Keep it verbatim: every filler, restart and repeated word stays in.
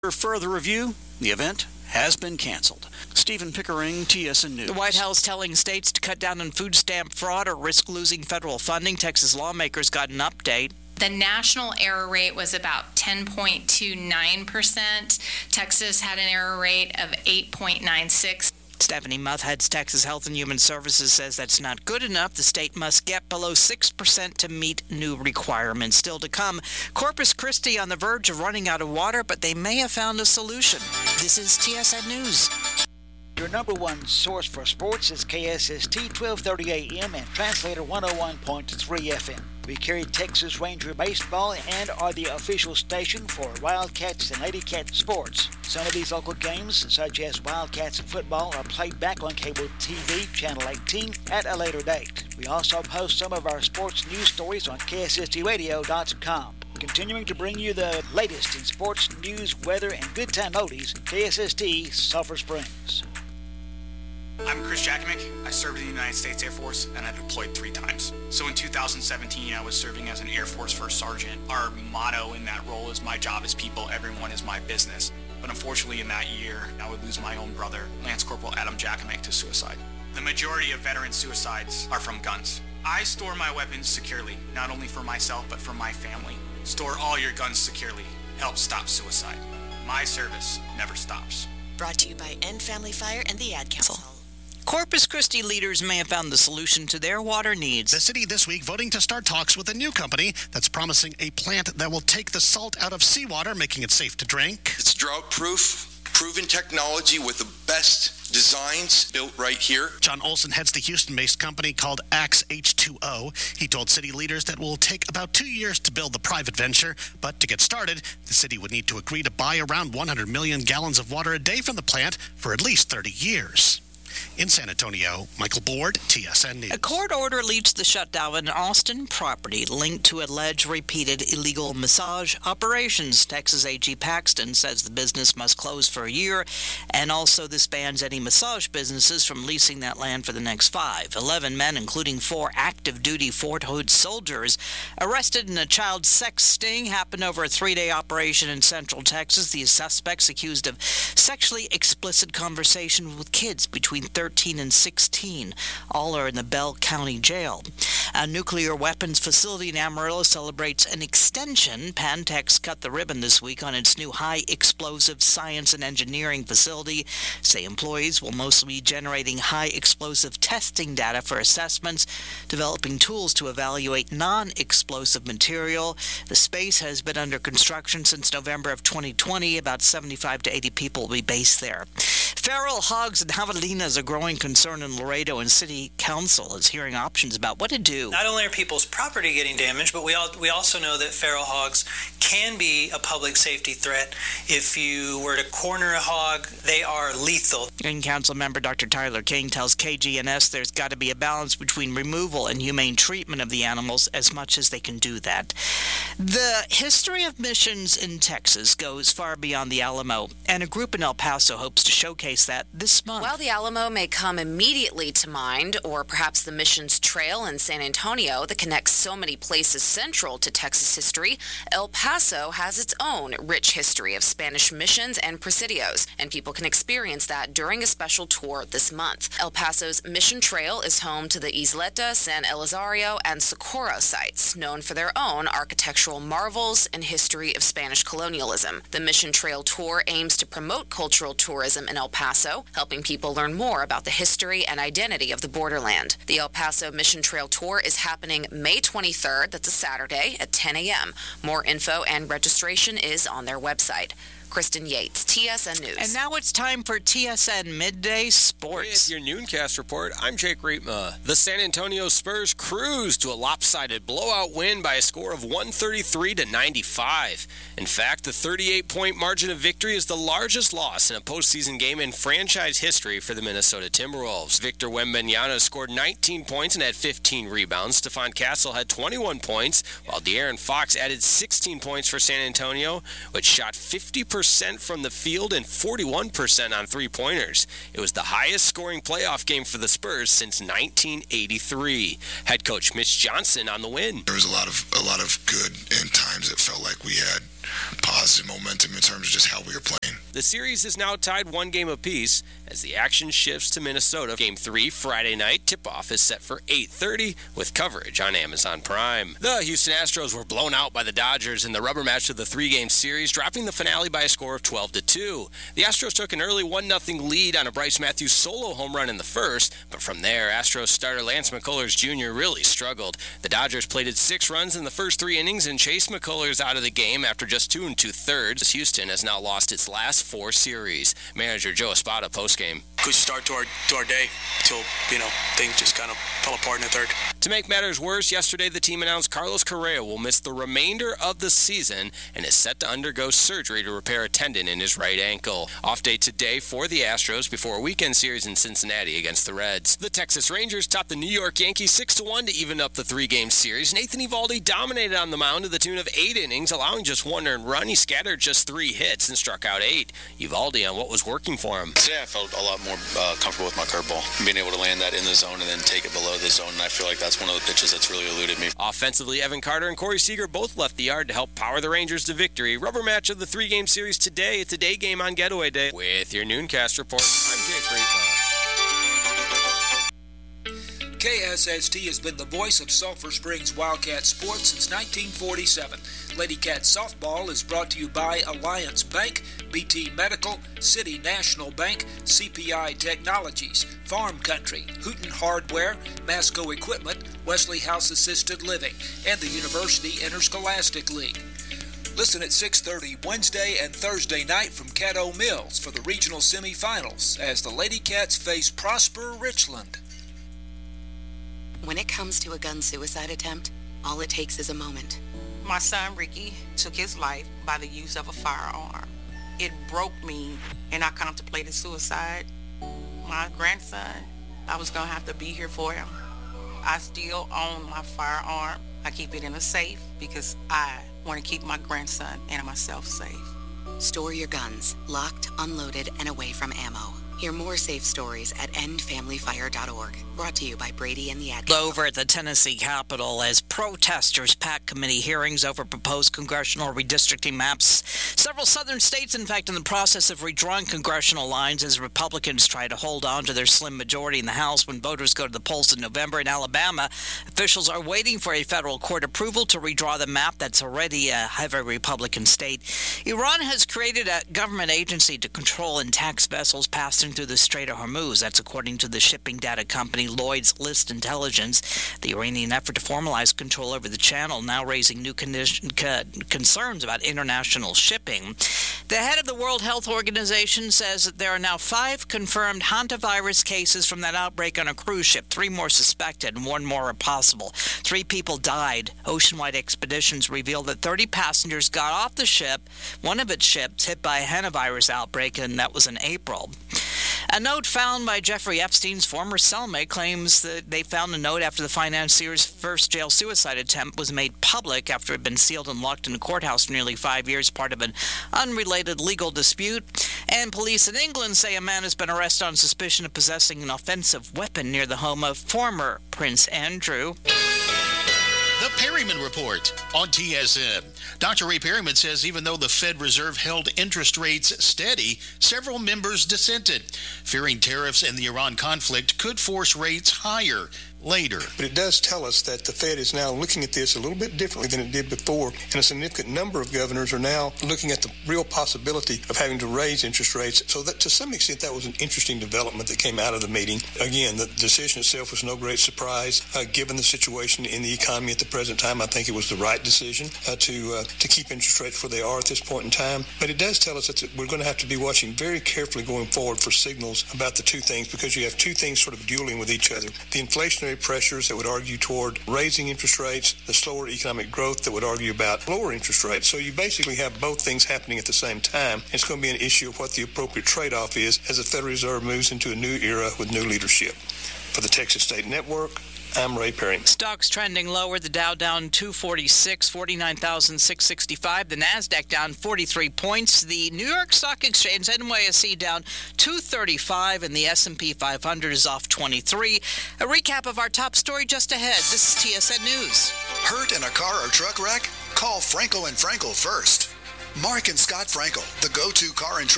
For further review, the event has been canceled. Stephen Pickering, T S N News. The White House telling states to cut down on food stamp fraud or risk losing federal funding. Texas lawmakers got an update. The national error rate was about ten point two nine percent. Texas had an error rate of eight point nine six. Stephanie Muth, heads Texas Health and Human Services, says that's not good enough. The state must get below six percent to meet new requirements. Still to come, Corpus Christi on the verge of running out of water, but they may have found a solution. This is T S N News. Your number one source for sports is K S S T twelve thirty A M and Translator one oh one point three F M. We carry Texas Ranger baseball and are the official station for Wildcats and Lady Cat sports. Some of these local games, such as Wildcats and football, are played back on cable T V, Channel eighteen, at a later date. We also post some of our sports news stories on K S S T radio dot com. Continuing to bring you the latest in sports, news, weather, and good time oldies, K S S T Sulphur Springs. I'm Chris Jakimick. I served in the United States Air Force and I deployed three times. So in two thousand seventeen, I was serving as an Air Force First Sergeant. Our motto in that role is my job is people, everyone is my business. But unfortunately in that year, I would lose my own brother, Lance Corporal Adam Jakimick, to suicide. The majority of veteran suicides are from guns. I store my weapons securely, not only for myself, but for my family. Store all your guns securely. Help stop suicide. My service never stops. Brought to you by End Family Fire and the Ad Council. Corpus Christi leaders may have found the solution to their water needs. The city this week voting to start talks with a new company that's promising a plant that will take the salt out of seawater, making it safe to drink. It's drought-proof, proven technology with the best designs built right here. John Olson heads the Houston-based company called Axe H two O. He told city leaders that it will take about two years to build the private venture, but to get started, the city would need to agree to buy around one hundred million gallons of water a day from the plant for at least thirty years. In San Antonio, Michael Board, T S N News. A court order leads the shutdown of an Austin property linked to alleged repeated illegal massage operations. Texas A G Paxton says the business must close for a year, and also this bans any massage businesses from leasing that land for the next five. Eleven men, including four active-duty Fort Hood soldiers, arrested in a child sex sting, happened over a three-day operation in Central Texas. The suspects accused of sexually explicit conversation with kids between thirteen and sixteen. All are in the Bell County Jail. A nuclear weapons facility in Amarillo celebrates an extension. Pantex cut the ribbon this week on its new high-explosive science and engineering facility. Say employees will mostly be generating high-explosive testing data for assessments, developing tools to evaluate non-explosive material. The space has been under construction since November of twenty twenty. About seventy-five to eighty people will be based there. Feral hogs and javelinas a growing concern in Laredo, and City Council is hearing options about what to do. Not only are people's property getting damaged, but we all, we also know that feral hogs can be a public safety threat. If you were to corner a hog, they are lethal. And Council member Doctor Tyler King tells K G N S there's got to be a balance between removal and humane treatment of the animals as much as they can do that. The history of missions in Texas goes far beyond the Alamo, and a group in El Paso hopes to showcase that this month. While the Alamo may come immediately to mind, or perhaps the Missions Trail in San Antonio that connects so many places central to Texas history, El Paso has its own rich history of Spanish missions and presidios, and people can experience that during a special tour this month. El Paso's Mission Trail is home to the Isleta, San Elizario, and Socorro sites, known for their own architectural marvels and history of Spanish colonialism. The Mission Trail Tour aims to promote cultural tourism in El Paso, helping people learn more about the history and identity of the borderland. The El Paso Mission Trail Tour is happening May twenty-third, that's a Saturday, at ten a.m. More info and registration is on their website. Kristen Yates, T S N News. And now it's time for T S N Midday Sports. With your Nooncast report, I'm Jake Riepma. The San Antonio Spurs cruised to a lopsided blowout win by a score of one thirty-three to ninety-five. In fact, the thirty-eight point margin of victory is the largest loss in a postseason game in franchise history for the Minnesota Timberwolves. Victor Wembanyama scored nineteen points and had fifteen rebounds. Stephon Castle had twenty-one points, while De'Aaron Fox added sixteen points for San Antonio, which shot fifty percent from the field and forty-one percent on three-pointers. It was the highest scoring playoff game for the Spurs since nineteen eighty-three. Head coach Mitch Johnson on the win. There was a lot of a lot of good, and times it felt like we had positive momentum in terms of just how we are playing. The series is now tied one game apiece as the action shifts to Minnesota. Game three, Friday night. Tip-off is set for eight thirty with coverage on Amazon Prime. The Houston Astros were blown out by the Dodgers in the rubber match of the three-game series, dropping the finale by a score of twelve to two. The Astros took an early one nothing lead on a Bryce Matthews solo home run in the first, but from there, Astros starter Lance McCullers Junior really struggled. The Dodgers plated six runs in the first three innings and chased McCullers out of the game after just two and two-thirds. Houston has now lost its last four series. Manager Joe Espada postgame. Good start to our to our day until, you know, things just kind of fell apart in the third. To make matters worse, yesterday the team announced Carlos Correa will miss the remainder of the season and is set to undergo surgery to repair a tendon in his right ankle. Off day today for the Astros before a weekend series in Cincinnati against the Reds. The Texas Rangers topped the New York Yankees six to one to even up the three-game series. Nathan Eovaldi dominated on the mound to the tune of eight innings, allowing just one earned run. He scattered just three hits and struck out eight. Eovaldi on what was working for him. Today I felt a lot more uh, comfortable with my curveball, being able to land that in the zone and then take it below the zone, and I feel like that's one of the pitches that's really eluded me. Offensively, Evan Carter and Corey Seager both left the yard to help power the Rangers to victory. Rubber match of the three-game series today. It's a day game on Getaway Day. With your Nooncast report, I'm Jake Reitman. K S S T has been the voice of Sulphur Springs Wildcat sports since nineteen forty-seven. Lady Cat Softball is brought to you by Alliance Bank, B T Medical, City National Bank, C P I Technologies, Farm Country, Hooten Hardware, Masco Equipment, Wesley House Assisted Living, and the University Interscholastic League. Listen at six thirty Wednesday and Thursday night from Caddo Mills for the regional semifinals as the Lady Cats face Prosper Richland. When it comes to a gun suicide attempt, all it takes is a moment. My son Ricky took his life by the use of a firearm. It broke me, and I contemplated suicide. My grandson, I was going to have to be here for him. I still own my firearm. I keep it in a safe because I want to keep my grandson and myself safe. Store your guns, locked, unloaded, and away from ammo. Hear more safe stories at end family fire dot org. Brought to you by Brady and the Ad Council. Over at the Tennessee Capitol as protesters pack committee hearings over proposed congressional redistricting maps. Several southern states, in fact, in the process of redrawing congressional lines as Republicans try to hold on to their slim majority in the House when voters go to the polls in November. In Alabama, officials are waiting for a federal court approval to redraw the map that's already a heavy Republican state. Iran has created a government agency to control and tax vessels passing through the Strait of Hormuz. That's according to the shipping data company Lloyd's List Intelligence. The Iranian effort to formalize control over the channel now raising new condition, co- concerns about international shipping. The head of the World Health Organization says that there are now five confirmed hantavirus cases from that outbreak on a cruise ship. Three more suspected and one more are possible. Three people died. Oceanwide Expeditions revealed that thirty passengers got off the ship, one of its ships, hit by a hantavirus outbreak, and that was in April. A note found by Jeffrey Epstein's former cellmate claims that they found a note after the financier's first jail suicide attempt was made public after it had been sealed and locked in a courthouse for nearly five years, part of an unrelated legal dispute. And police in England say a man has been arrested on suspicion of possessing an offensive weapon near the home of former Prince Andrew. The Perryman Report on T S N. Doctor Ray Perryman says even though the Fed Reserve held interest rates steady, several members dissented, fearing tariffs and the Iran conflict could force rates higher later. But it does tell us that the Fed is now looking at this a little bit differently than it did before, and a significant number of governors are now looking at the real possibility of having to raise interest rates. So that to some extent that was an interesting development that came out of the meeting. Again, the decision itself was no great surprise. Uh, given the situation in the economy at the present time, I think it was the right decision uh, to uh, to keep interest rates where they are at this point in time. But it does tell us that we're going to have to be watching very carefully going forward for signals about the two things, because you have two things sort of dueling with each other. The inflationary pressures that would argue toward raising interest rates, the slower economic growth that would argue about lower interest rates. So you basically have both things happening at the same time. It's going to be an issue of what the appropriate trade-off is as the Federal Reserve moves into a new era with new leadership. For the Texas State Network, I'm Ray Perryman. Stocks trending lower. The Dow down two forty-six, forty-nine thousand six hundred sixty-five. The Nasdaq down forty-three points. The New York Stock Exchange, N Y S E, down two thirty-five, and the S and P five hundred is off twenty-three. A recap of our top story just ahead. This is T S N News. Hurt in a car or truck wreck? Call Frankel and Frankel first. Mark and Scott Frankel, the go-to car and truck